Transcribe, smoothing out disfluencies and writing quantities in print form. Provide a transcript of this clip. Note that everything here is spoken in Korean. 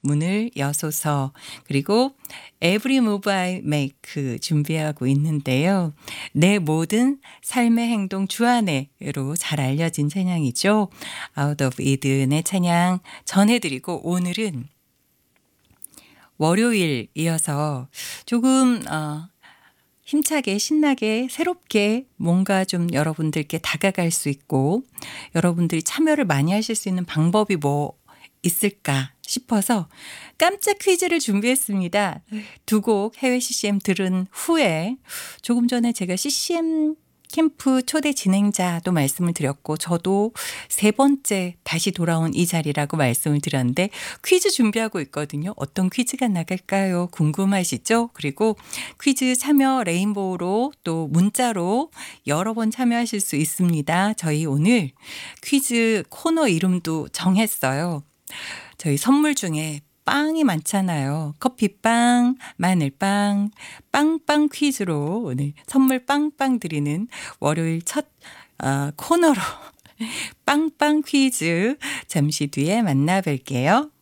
문을 여소서 그리고 Every Move I Make 준비하고 있는데요. 내 모든 삶의 행동 주 안에로 잘 알려진 찬양이죠. Out of Eden의 찬양 전해드리고 오늘은 월요일 이어서 조금 힘차게 신나게 새롭게 뭔가 좀 여러분들께 다가갈 수 있고 여러분들이 참여를 많이 하실 수 있는 방법이 뭐 있을까 싶어서 깜짝 퀴즈를 준비했습니다. 두 곡 해외 CCM 들은 후에 조금 전에 제가 CCM 캠프 초대 진행자도 말씀을 드렸고 저도 세 번째 다시 돌아온 이 자리라고 말씀을 드렸는데 퀴즈 준비하고 있거든요. 어떤 퀴즈가 나갈까요? 궁금하시죠? 그리고 퀴즈 참여 레인보우로 또 문자로 여러 번 참여하실 수 있습니다. 저희 오늘 퀴즈 코너 이름도 정했어요. 저희 선물 중에 빵이 많잖아요. 커피빵, 마늘빵, 빵빵 퀴즈로 오늘 선물 빵빵 드리는 월요일 첫 코너로 빵빵 퀴즈 잠시 뒤에 만나 뵐게요.